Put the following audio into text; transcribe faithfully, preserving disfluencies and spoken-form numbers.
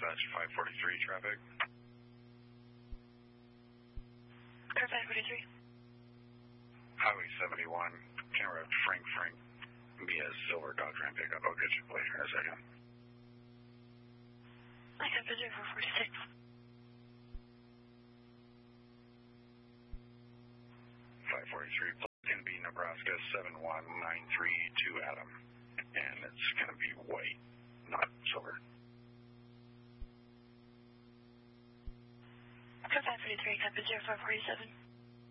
dispatch five forty-three traffic. Car five forty-three. Highway seventy-one, Kenworth Frank Frank, via Silver Dodge Ram pickup. I'll get you later in a second. I got the four forty-six. five forty-three, going to be Nebraska seven one nine three two Adam. And it's going to be white, not silver. Car five forty-three, got the four forty-seven.